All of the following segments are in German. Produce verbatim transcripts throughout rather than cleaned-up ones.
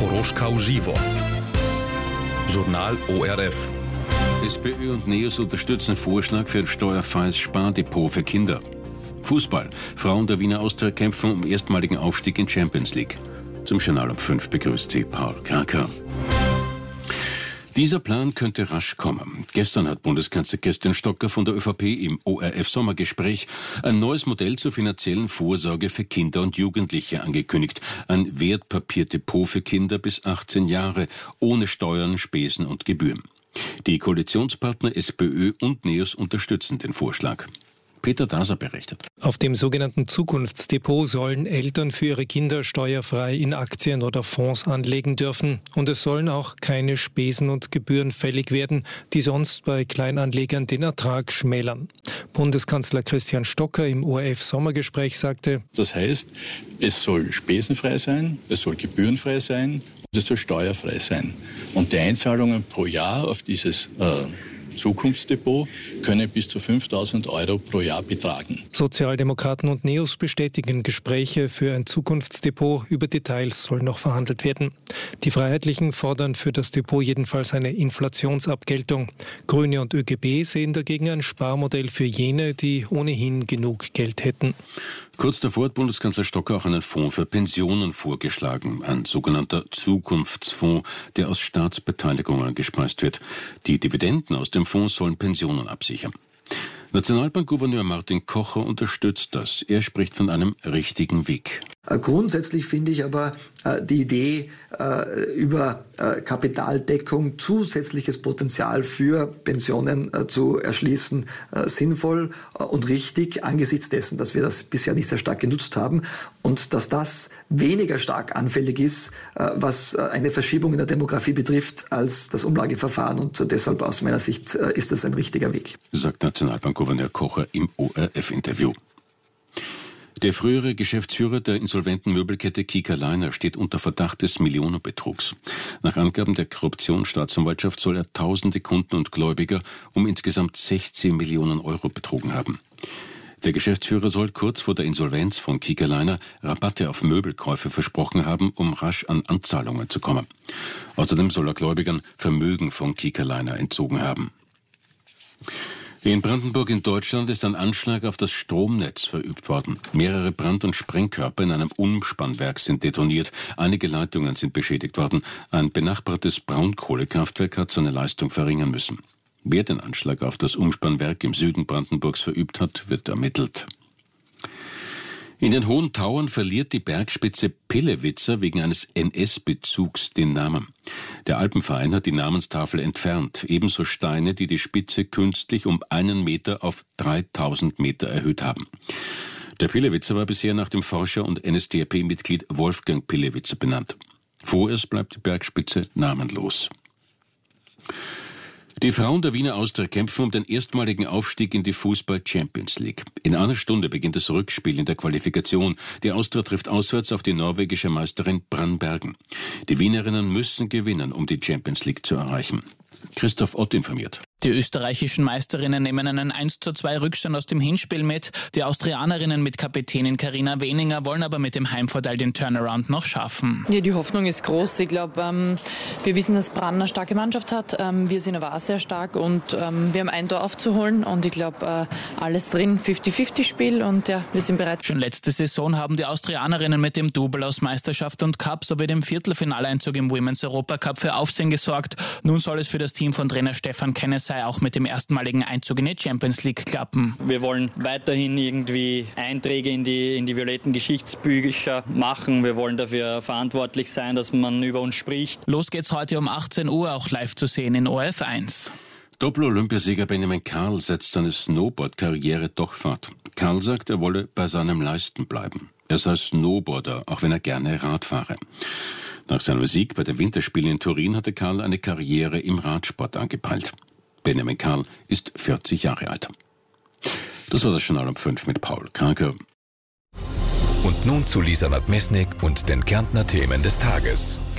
Koroschkau Żywo. Journal O R F. SPÖ und NEOS unterstützen Vorschlag für ein steuerfreies Spardepot für Kinder. Fußball. Frauen der Wiener Austria kämpfen um erstmaligen Aufstieg in Champions League. Zum Journal um fünf begrüßt sie Paul Kraker. Dieser Plan könnte rasch kommen. Gestern hat Bundeskanzler Christian Stocker von der ÖVP im O R F-Sommergespräch ein neues Modell zur finanziellen Vorsorge für Kinder und Jugendliche angekündigt. Ein Wertpapierdepot für Kinder bis achtzehn Jahre, ohne Steuern, Spesen und Gebühren. Die Koalitionspartner SPÖ und NEOS unterstützen den Vorschlag. Peter Daser berichtet. Auf dem sogenannten Zukunftsdepot sollen Eltern für ihre Kinder steuerfrei in Aktien oder Fonds anlegen dürfen. Und es sollen auch keine Spesen und Gebühren fällig werden, die sonst bei Kleinanlegern den Ertrag schmälern. Bundeskanzler Christian Stocker im O R F-Sommergespräch sagte: Das heißt, es soll spesenfrei sein, es soll gebührenfrei sein und es soll steuerfrei sein. Und die Einzahlungen pro Jahr auf dieses äh, Zukunftsdepot können bis zu fünftausend Euro pro Jahr betragen. Sozialdemokraten und NEOS bestätigen Gespräche für ein Zukunftsdepot. Über Details soll noch verhandelt werden. Die Freiheitlichen fordern für das Depot jedenfalls eine Inflationsabgeltung. Grüne und ÖGB sehen dagegen ein Sparmodell für jene, die ohnehin genug Geld hätten. Kurz davor hat Bundeskanzler Stocker auch einen Fonds für Pensionen vorgeschlagen, ein sogenannter Zukunftsfonds, der aus Staatsbeteiligungen gespeist wird. Die Dividenden aus dem Fonds sollen Pensionen absichern. Nationalbankgouverneur Martin Kocher unterstützt das. Er spricht von einem richtigen Weg. Grundsätzlich finde ich aber äh, die Idee äh, über äh, Kapitaldeckung zusätzliches Potenzial für Pensionen äh, zu erschließen äh, sinnvoll äh, und richtig angesichts dessen, dass wir das bisher nicht sehr stark genutzt haben und dass das weniger stark anfällig ist, äh, was äh, eine Verschiebung in der Demografie betrifft, als das Umlageverfahren. Und deshalb aus meiner Sicht äh, ist das ein richtiger Weg. Sagt Nationalbankgouverneur Kocher im O R F-Interview. Der frühere Geschäftsführer der insolventen Möbelkette Kiekerleiner steht unter Verdacht des Millionenbetrugs. Nach Angaben der Korruptionsstaatsanwaltschaft soll er tausende Kunden und Gläubiger um insgesamt sechzehn Millionen Euro betrogen haben. Der Geschäftsführer soll kurz vor der Insolvenz von Kiekerleiner Rabatte auf Möbelkäufe versprochen haben, um rasch an Anzahlungen zu kommen. Außerdem soll er Gläubigern Vermögen von Kiekerleiner entzogen haben. In Brandenburg in Deutschland ist ein Anschlag auf das Stromnetz verübt worden. Mehrere Brand- und Sprengkörper in einem Umspannwerk sind detoniert. Einige Leitungen sind beschädigt worden. Ein benachbartes Braunkohlekraftwerk hat seine Leistung verringern müssen. Wer den Anschlag auf das Umspannwerk im Süden Brandenburgs verübt hat, wird ermittelt. In den Hohen Tauern verliert die Bergspitze Pillewitzer wegen eines N S-Bezugs den Namen. Der Alpenverein hat die Namenstafel entfernt, ebenso Steine, die die Spitze künstlich um einen Meter auf dreitausend Meter erhöht haben. Der Pillewitzer war bisher nach dem Forscher und N S D A P-Mitglied Wolfgang Pillewitzer benannt. Vorerst bleibt die Bergspitze namenlos. Die Frauen der Wiener Austria kämpfen um den erstmaligen Aufstieg in die Fußball-Champions League. In einer Stunde beginnt das Rückspiel in der Qualifikation. Die Austria trifft auswärts auf die norwegische Meisterin Brannbergen. Die Wienerinnen müssen gewinnen, um die Champions League zu erreichen. Christoph Ott informiert. Die österreichischen Meisterinnen nehmen einen eins zu zwei Rückstand aus dem Hinspiel mit. Die Austrianerinnen mit Kapitänin Carina Weninger wollen aber mit dem Heimvorteil den Turnaround noch schaffen. Ja, die Hoffnung ist groß. Ich glaube, ähm, wir wissen, dass Brann eine starke Mannschaft hat. Ähm, wir sind aber auch sehr stark und ähm, wir haben ein Tor aufzuholen. Und ich glaube, äh, alles drin, fünfzig fünfzig Spiel und ja, wir sind bereit. Schon letzte Saison haben die Austrianerinnen mit dem Double aus Meisterschaft und Cup sowie dem Viertelfinaleinzug im Women's Europa Cup für Aufsehen gesorgt. Nun soll es für das Team von Trainer Stefan Kennesey auch mit dem erstmaligen Einzug in die Champions League klappen. Wir wollen weiterhin irgendwie Einträge in die, in die violetten Geschichtsbücher machen. Wir wollen dafür verantwortlich sein, dass man über uns spricht. Los geht's heute um achtzehn Uhr, auch live zu sehen in O R F eins. Doppel-Olympiasieger Benjamin Karl setzt seine Snowboard-Karriere doch fort. Karl sagt, er wolle bei seinem Leisten bleiben. Er sei Snowboarder, auch wenn er gerne Rad fahre. Nach seinem Sieg bei den Winterspielen in Turin hatte Karl eine Karriere im Radsport angepeilt. Benjamin Karl ist vierzig Jahre alt. Das war das Journal um fünf mit Paul Kraker. Und nun zu Lisa Nadmesnik und den Kärntner Themen des Tages.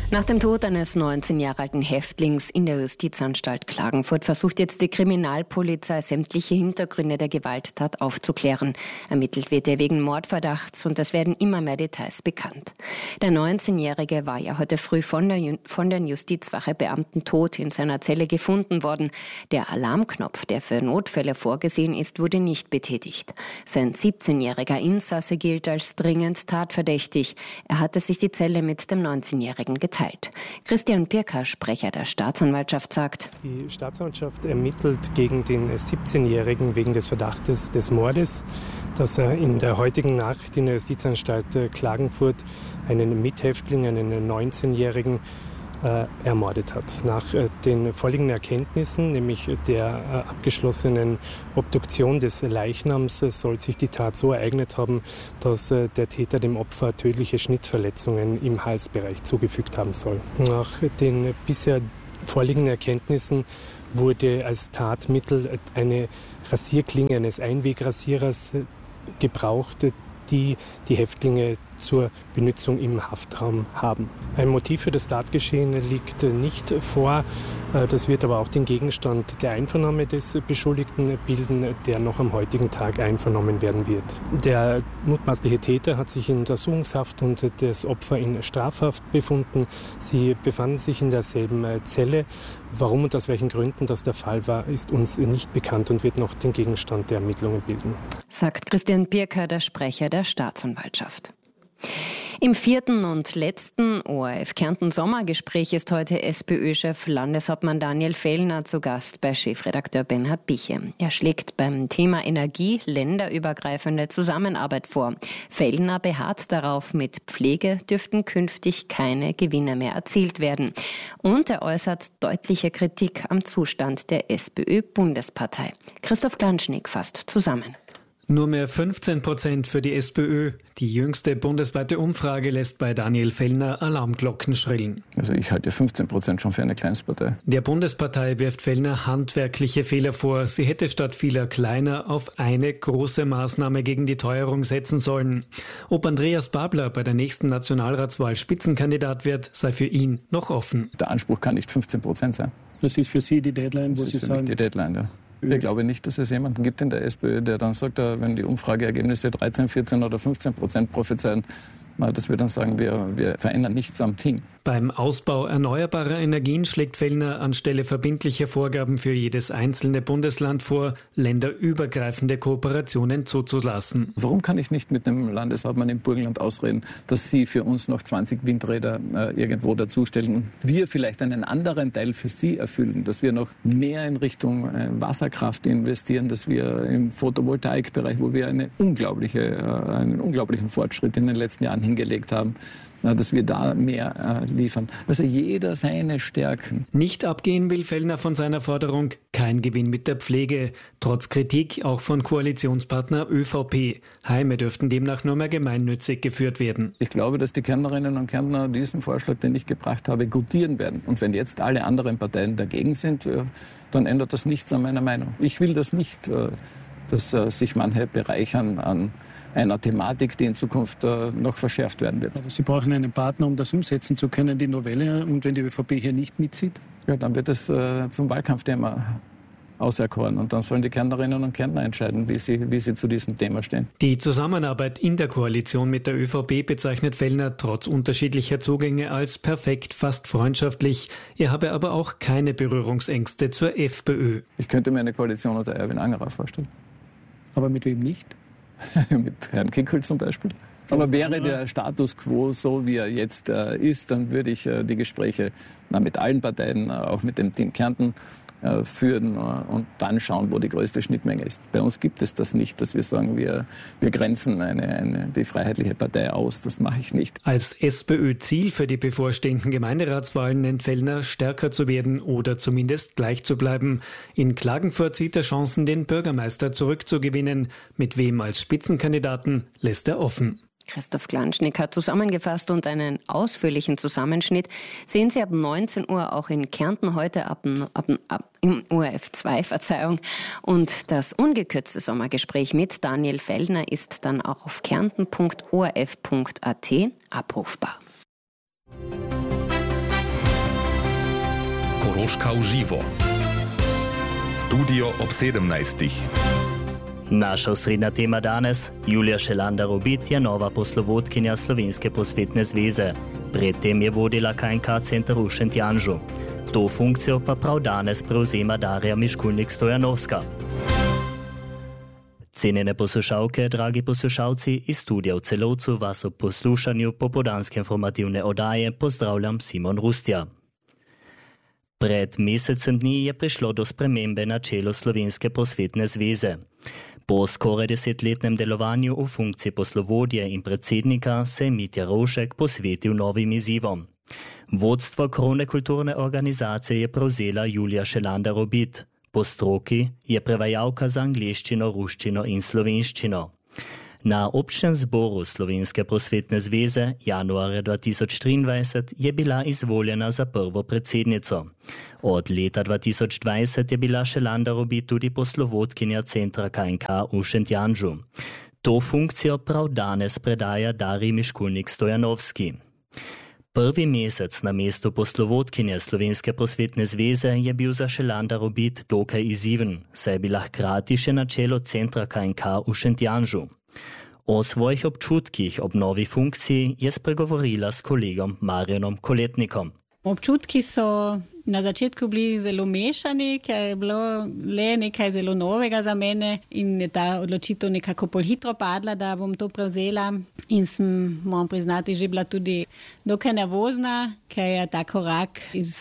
Nach dem Tod eines neunzehn Jahre alten Häftlings in der Justizanstalt Klagenfurt versucht jetzt die Kriminalpolizei, sämtliche Hintergründe der Gewalttat aufzuklären. Ermittelt wird er wegen Mordverdachts und es werden immer mehr Details bekannt. Der neunzehnjährige war ja heute früh von, der, von den Justizwachebeamten tot in seiner Zelle gefunden worden. Der Alarmknopf, der für Notfälle vorgesehen ist, wurde nicht betätigt. Sein siebzehnjähriger Insasse gilt als dringend tatverdächtig. Er hatte sich die Zelle mit dem neunzehnjährigen geteilt. Christian Pirker, Sprecher der Staatsanwaltschaft, sagt: Die Staatsanwaltschaft ermittelt gegen den siebzehnjährigen wegen des Verdachtes des Mordes, dass er in der heutigen Nacht in der Justizanstalt Klagenfurt einen Mithäftling, einen neunzehnjährigen, äh, ermordet hat. Nach äh, den vorliegenden Erkenntnissen, nämlich der äh, abgeschlossenen Obduktion des Leichnams, äh, soll sich die Tat so ereignet haben, dass äh, der Täter dem Opfer tödliche Schnittverletzungen im Halsbereich zugefügt haben soll. Nach den bisher vorliegenden Erkenntnissen wurde als Tatmittel eine Rasierklinge eines Einwegrasierers gebraucht, die die Häftlinge zur Benutzung im Haftraum haben. Ein Motiv für das Tatgeschehen liegt nicht vor. Das wird aber auch den Gegenstand der Einvernahme des Beschuldigten bilden, der noch am heutigen Tag einvernommen werden wird. Der mutmaßliche Täter hat sich in Untersuchungshaft und das Opfer in Strafhaft befunden. Sie befanden sich in derselben Zelle. Warum und aus welchen Gründen das der Fall war, ist uns nicht bekannt und wird noch den Gegenstand der Ermittlungen bilden. Sagt Christian Pirker, der Sprecher der Staatsanwaltschaft. Im vierten und letzten O R F Kärnten Sommergespräch ist heute SPÖ-Chef Landeshauptmann Daniel Fellner zu Gast bei Chefredakteur Bernhard Biche. Er schlägt beim Thema Energie länderübergreifende Zusammenarbeit vor. Fellner beharrt darauf, mit Pflege dürften künftig keine Gewinne mehr erzielt werden. Und er äußert deutliche Kritik am Zustand der SPÖ-Bundespartei. Christoph Klanschnick fasst zusammen. Nur mehr fünfzehn Prozent für die SPÖ. Die jüngste bundesweite Umfrage lässt bei Daniel Fellner Alarmglocken schrillen. Also ich halte fünfzehn Prozent schon für eine Kleinstpartei. Der Bundespartei wirft Fellner handwerkliche Fehler vor. Sie hätte statt vieler kleiner auf eine große Maßnahme gegen die Teuerung setzen sollen. Ob Andreas Babler bei der nächsten Nationalratswahl Spitzenkandidat wird, sei für ihn noch offen. Der Anspruch kann nicht fünfzehn Prozent sein. Das ist für Sie die Deadline, wo das Sie ist für sagen... mich die Deadline, ja. Ich glaube nicht, dass es jemanden gibt in der SPÖ, der dann sagt, wenn die Umfrageergebnisse dreizehn, vierzehn oder fünfzehn Prozent prophezeien, dass wir dann sagen, wir, wir verändern nichts am Team. Beim Ausbau erneuerbarer Energien schlägt Fellner anstelle verbindlicher Vorgaben für jedes einzelne Bundesland vor, länderübergreifende Kooperationen zuzulassen. Warum kann ich nicht mit dem Landeshauptmann im Burgenland ausreden, dass Sie für uns noch zwanzig Windräder äh, irgendwo dazustellen und wir vielleicht einen anderen Teil für Sie erfüllen, dass wir noch mehr in Richtung äh, Wasserkraft investieren, dass wir im Photovoltaikbereich, wo wir eine unglaubliche, äh, einen unglaublichen Fortschritt in den letzten Jahren hingelegt haben, dass wir da mehr äh, liefern. Also jeder seine Stärken. Nicht abgehen will Fellner von seiner Forderung, kein Gewinn mit der Pflege. Trotz Kritik auch von Koalitionspartner ÖVP. Heime dürften demnach nur mehr gemeinnützig geführt werden. Ich glaube, dass die Kärntnerinnen und Kärntner diesen Vorschlag, den ich gebracht habe, gutieren werden. Und wenn jetzt alle anderen Parteien dagegen sind, äh, dann ändert das nichts an meiner Meinung. Ich will das nicht, äh, dass äh, sich manche bereichern an einer Thematik, die in Zukunft äh, noch verschärft werden wird. Aber Sie brauchen einen Partner, um das umsetzen zu können, die Novelle. Und wenn die ÖVP hier nicht mitzieht? Ja, dann wird es äh, zum Wahlkampfthema auserkoren. Und dann sollen die Kärntnerinnen und Kärntner entscheiden, wie sie, wie sie zu diesem Thema stehen. Die Zusammenarbeit in der Koalition mit der ÖVP bezeichnet Fellner trotz unterschiedlicher Zugänge als perfekt, fast freundschaftlich. Er habe aber auch keine Berührungsängste zur FPÖ. Ich könnte mir eine Koalition unter Erwin Angerer vorstellen. Aber mit wem nicht? Mit Herrn Kickl zum Beispiel. Aber wäre der Status quo so, wie er jetzt äh, ist, dann würde ich äh, die Gespräche na, mit allen Parteien, äh, auch mit dem Team Kärnten, äh, führen äh, und dann schauen, wo die größte Schnittmenge ist. Bei uns gibt es das nicht, dass wir sagen, wir, wir grenzen eine, eine, die Freiheitliche Partei aus. Das mache ich nicht. Als SPÖ-Ziel für die bevorstehenden Gemeinderatswahlen nennt Fellner, stärker zu werden oder zumindest gleich zu bleiben. In Klagenfurt sieht er Chancen, den Bürgermeister zurückzugewinnen. Mit wem als Spitzenkandidaten lässt er offen. Christoph Klanschnick hat zusammengefasst und einen ausführlichen Zusammenschnitt sehen Sie ab neunzehn Uhr auch in Kärnten heute ab, ab, ab im O R F zwei, Verzeihung. Und das ungekürzte Sommergespräch mit Daniel Fellner ist dann auch auf kärnten punkt o r f punkt a t abrufbar. Koroška v živo. Studio ob sedemnajstih. Naša osrednja tema danes, Julija Šelanda-Robit je nova poslovodkinja Slovenske prosvetne zveze. Predtem je vodila K in K center v Šentjanžu. To funkcijo pa prav danes prevzema Darja Miškulnik-Stojanovska. Cenjene poslušalke, dragi poslušalci, iz studia v Celovcu vas ob poslušanju popoldanske informativne oddaje pozdravljam Simon Rustja. Pred mesecem dni je prišlo do spremembe na čelu Slovenske prosvetne zveze. Po skoraj desetletnem delovanju v funkciji poslovodje in predsednika se je Mitja Rovšek posvetil novim izzivom. Vodstvo krovne kulturne organizacije je prevzela Julija Šelanda-Robit. Po stroki je prevajalka za angleščino, ruščino in slovenščino. Na občnem zboru Slovenske prosvetne zveze januarja dva tisoč triindvajset je bila izvoljena za prvo predsednico. Od leta dva tisoč dvajset je bila Šelanda-Robit tudi poslovodkinja centra K in K v Šentjanžu. To funkcijo prav danes predaja Darji Miškulnik-Stojanovski. Prvi mesec na mestu poslovodkinje Slovenske prosvetne zveze je bil za Šelanda-Robit dokaj izziven, saj je bila hkrati še na čelu centra K in K v Šentjanžu. O svojih občutkih ob novi funkciji je spregovorila s kolegom Marjanom Koletnikom. Občutki so na začetku bili zelo mešani, ker je bilo le nekaj zelo novega za mene in je ta odločitev nekako pohitro padla, da bom to prevzela. In sem, moram priznati, že bila tudi dokaj nervozna, ker je ta korak iz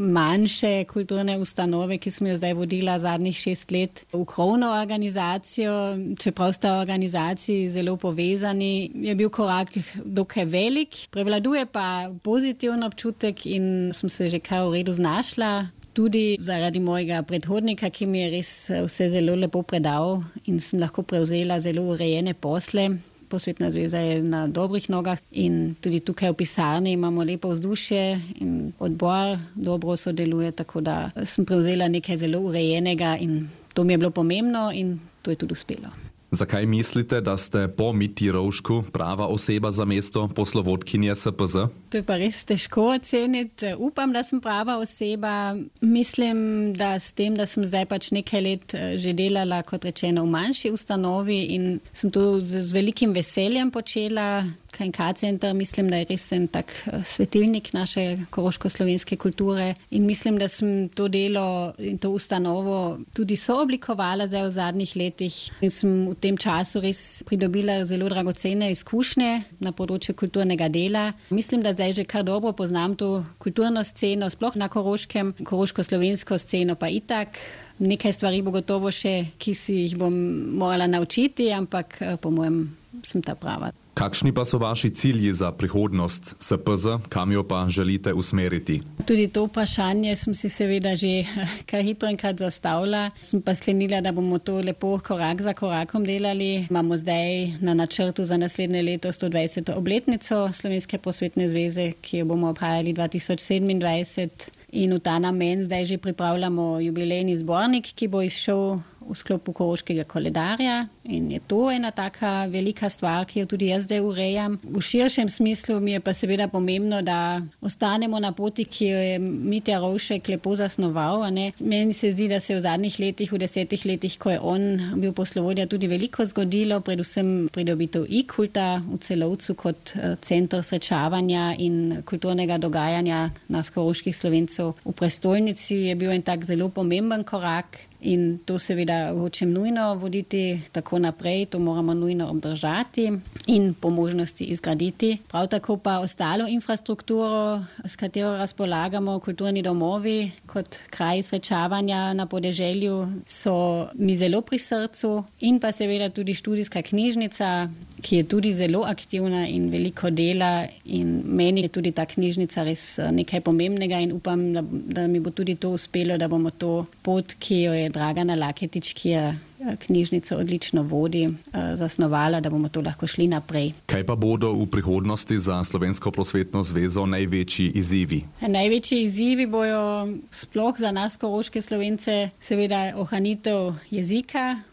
manjše kulturne ustanove, ki sem jo zdaj vodila zadnjih šest let, v krovno organizacijo, čeprav sta organizaciji zelo povezani, je bil korak dokaj velik. Prevladuje pa pozitiven občutek in sem se že kar v redu znašla. Tudi zaradi mojega predhodnika, ki mi je res vse zelo lepo predal in sem lahko prevzela zelo urejene posle. Prosvetna zveza je na dobrih nogah in tudi tukaj v pisarni imamo lepo vzdušje in odbor dobro sodeluje, tako da sem prevzela nekaj zelo urejenega in to mi je bilo pomembno in to je tudi uspelo. Zakaj mislite, da ste po Mitji Rovšku prava oseba za mesto poslovodkinje S P Z? To je pa res težko oceniti. Upam, da sem prava oseba. Mislim, da s tem, da sem zdaj pač nekaj let že delala, kot rečeno, v manjši ustanovi in sem to z, z velikim veseljem počela. K in K center, mislim, da je res en tak svetilnik naše koroško-slovenske kulture in mislim, da sem to delo in to ustanovo tudi sooblikovala zdaj v zadnjih letih in sem v tem času res pridobila zelo dragocene izkušnje na področju kulturnega dela. Mislim, da zdaj že kar dobro poznam to kulturno sceno, sploh na Koroškem, koroško-slovensko sceno pa itak. Nekaj stvari bo gotovo še, ki si jih bom morala naučiti, ampak po mojem sem ta prava. Kakšni pa so vaši cilji za prihodnost S P Z, kam jo pa želite usmeriti? Tudi to vprašanje sem si seveda že kar hitro enkrat zastavila. Sem pa sklenila, da bomo to lepo korak za korakom delali. Imamo zdaj na načrtu za naslednje leto sto dvajseto obletnico Slovenske prosvetne zveze, ki jo bomo obhajali dva tisoč sedemindvajset. In v ta namen zdaj že pripravljamo jubilejni zbornik, ki bo izšel v sklopu koroškega koledarja in je to ena taka velika stvar, ki jo tudi jaz zdaj urejam. V širšem smislu mi je pa seveda pomembno, da ostanemo na poti, ki jo je Mitja Rovšek lepo zasnoval. A ne? Meni se zdi, da se je v zadnjih letih, v desetih letih, ko je on bil poslovodja, tudi veliko zgodilo, predvsem pridobitev i-kulta v Celovcu kot center srečavanja in kulturnega dogajanja nas koroških Slovencev. V prestolnici je bil en tak zelo pomemben korak. In to seveda hočem nujno voditi tako naprej, to moramo nujno obdržati in po možnosti izgraditi. Prav tako pa ostalo infrastrukturo, s katero razpolagamo, kulturni domovi kot kraj srečavanja na podeželju, so mi zelo pri srcu in pa seveda tudi študijska knjižnica, ki je tudi zelo aktivna in veliko dela in meni je tudi ta knjižnica res nekaj pomembnega in upam, da, da mi bo tudi to uspelo, da bomo to pot, ki jo je Dragana Laketič, ki je knjižnico odlično vodi, zasnovala, da bomo to lahko šli naprej. Kaj pa bodo v prihodnosti za Slovensko prosvetno zvezo največji izzivi? Največji izzivi bojo sploh za nas koroške Slovence seveda ohranitev jezika,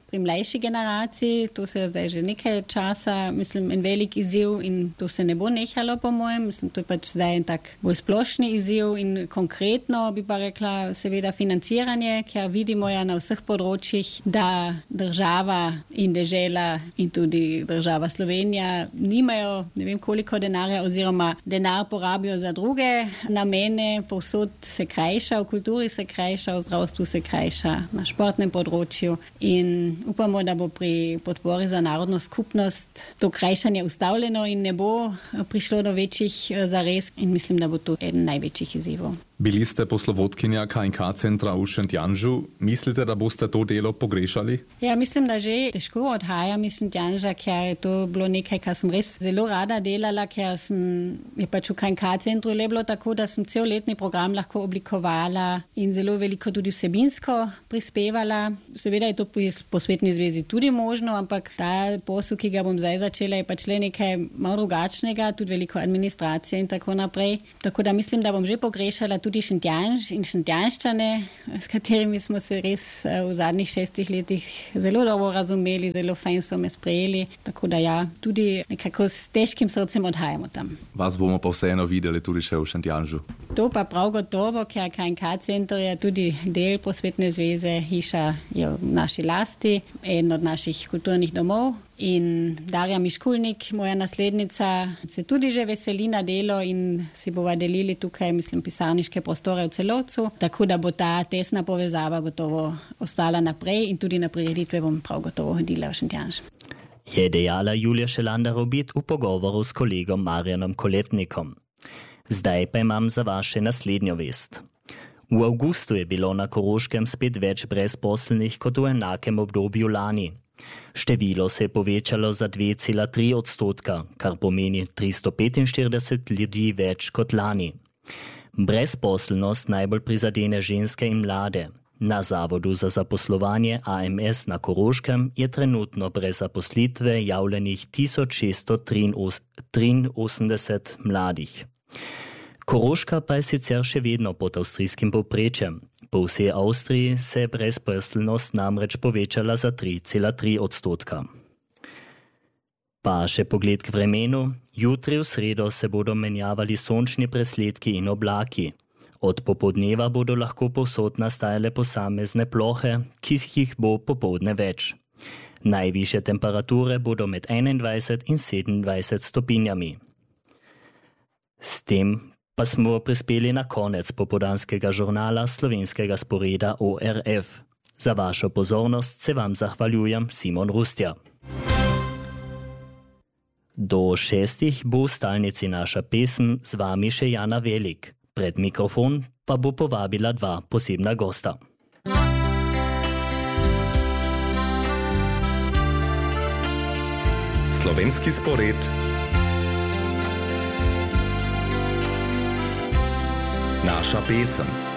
pri mlajši generaciji, to se je zdaj že nekaj časa, mislim, en velik izziv in to se ne bo nehalo po mojem, mislim, to je pač zdaj en tak bolj splošni izziv in konkretno bi pa rekla seveda financiranje, ker vidimo ja na vseh področjih, da država in dežela in tudi država Slovenija nimajo ne vem koliko denarja oziroma denar porabijo za druge namene, povsod se krajša, v kulturi se krajša, v zdravstvu se krajša, na športnem področju in upamo, da bo pri podpori za narodno skupnost to krajšanje ustavljeno in ne bo prišlo do večjih zares in mislim, da bo to eden največjih izzivov. Bili ste poslovodkinja K in K centra v Šentjanžu. Mislite, da boste to delo pogrešali? Ja, mislim, da že težko odhajam iz Šentjanža, ker je to bilo nekaj, kar sem res zelo rada delala, ker sem, je pač v K in K centru le bilo tako, da sem celoletni program lahko oblikovala in zelo veliko tudi vsebinsko prispevala. Seveda je to po Svetni zvezi tudi možno, ampak ta posel, ki ga bom zdaj začela, je pač le nekaj malo drugačnega, tudi veliko administracije in tako naprej. Tako da mislim, da bom že pogrešala tudi Šentjanž in Šentjanščane, s katerimi smo se res v zadnjih šestih letih zelo dobro razumeli, zelo fajn so me sprejeli, tako da ja, tudi nekako s težkim srcem odhajamo tam. Vas bomo pa vseeno videli tudi še v Šentjanžu. To pa prav gotovo, ker K in K center je tudi del Prosvetne zveze, hiša je v naši lasti, eden od naših kulturnih domov. In Darja Miškulnik, moja naslednica, se tudi že veseli na delo in si bova delili tukaj, mislim, pisarniške prostore v Celovcu, tako da bo ta tesna povezava gotovo ostala naprej in tudi na prireditve bom prav gotovo hodila v Šentjanž. Je dejala Julija Šelander-Obid v pogovoru s kolegom Marjanom Koletnikom. Zdaj pa imam za vas še naslednjo vest. V avgustu je bilo na Koroškem spet več brezposelnih kot v enakem obdobju lani. Število se je povečalo za dve cela tri odstotka, kar pomeni tristo petinštirideset ljudi več kot lani. Brezposelnost najbolj prizadene ženske in mlade. Na Zavodu za zaposlovanje A M S na Koroškem je trenutno brez zaposlitve javljenih tisoč šeststo triinosemdeset mladih. Koroška pa je sicer še vedno pod avstrijskim povprečjem. Po vsej Avstriji se je brezposelnost namreč povečala za tri cela tri odstotka. Pa še pogled k vremenu. Jutri v sredo se bodo menjavali sončni presledki in oblaki. Od popoldneva bodo lahko povsod nastajale posamezne plohe, ki jih bo popoldne več. Najvišje temperature bodo med enaindvajset in sedemindvajset stopinjami. S tem pa smo prispeli na konec popoldanskega žurnala slovenskega sporeda O R F. Za vašo pozornost se vam zahvaljujem, Simon Rustja. Do šestih bo v stalnici naša pesem, z vami še Jana Velik. Pred mikrofon pa bo povabila dva posebna gosta. Slovenski spored. Naša pesem.